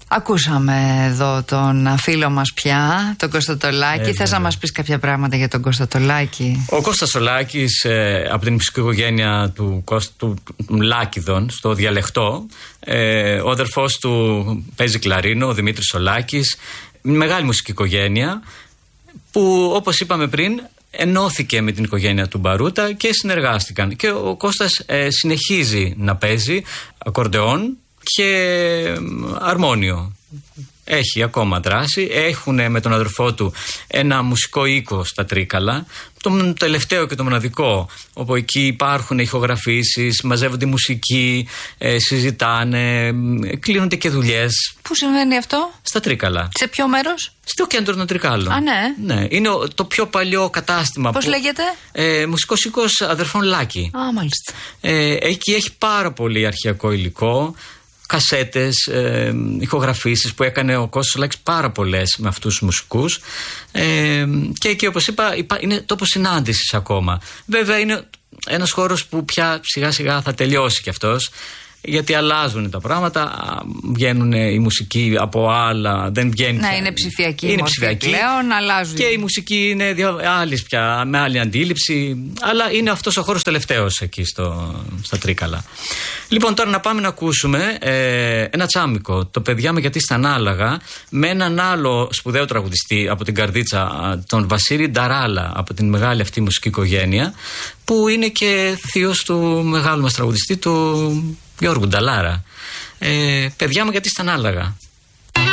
Ακούσαμε εδώ τον φίλο μας πια, τον Κώστα Τολάκη. Θες να μας πεις κάποια πράγματα για τον Κώστα Τολάκη? Ο Κώστας Τολάκης, από την μουσική οικογένεια του Λάκηδων, στο διαλεχτό, ο αδερφός του παίζει κλαρίνο, ο Δημήτρης Τολάκης. Μεγάλη μουσική οικογένεια που, όπως είπαμε πριν, ενώθηκε με την οικογένεια του Μπαρούτα και συνεργάστηκαν. Και ο Κώστας συνεχίζει να παίζει ακορντεόν και αρμόνιο. Έχει ακόμα δράση. Έχουν με τον αδερφό του ένα μουσικό οίκο στα Τρίκαλα, το τελευταίο και το μοναδικό, όπου εκεί υπάρχουν ηχογραφήσεις, μαζεύονται μουσική, συζητάνε, κλείνονται και δουλειές. Πού συμβαίνει αυτό? Στα Τρίκαλα. Σε ποιο μέρος? Στο κέντρο των Τρικάλων. Α, ναι. Ναι. Είναι το πιο παλιό κατάστημα. Πώς λέγεται? Μουσικός οίκος αδερφών Λάκη. Α, μάλιστα. Εκεί έχει πάρα πολύ αρχαιακό υλικό, κασέτες, ηχογραφήσεις που έκανε ο Κώστας Τολάκης πάρα πολλές με αυτούς τους μουσικούς. Και εκεί, όπως είπα, είναι τόπος συνάντησης ακόμα. Βέβαια είναι ένας χώρος που πια σιγά σιγά θα τελειώσει κι αυτός, γιατί αλλάζουν τα πράγματα, βγαίνουν οι μουσικοί από άλλα, δεν βγαίνει. Ναι, είναι ψηφιακή. Είναι ψηφιακή πλέον, αλλάζουν. Και η μουσική είναι άλλης πια, με άλλη αντίληψη. Αλλά είναι αυτός ο χώρος τελευταίος εκεί στα Τρίκαλα. Λοιπόν, τώρα να πάμε να ακούσουμε ένα τσάμικο, το «Παιδιά μου γιατί στα ανάλογα», με έναν άλλο σπουδαίο τραγουδιστή από την Καρδίτσα, τον Βασίλη Νταράλα, από την μεγάλη αυτή μουσική οικογένεια, που είναι και θείος του μεγάλου μας τραγουδιστή, του Γιώργου Νταλάρα. «Παιδιά μου γιατί στα ανάλογα».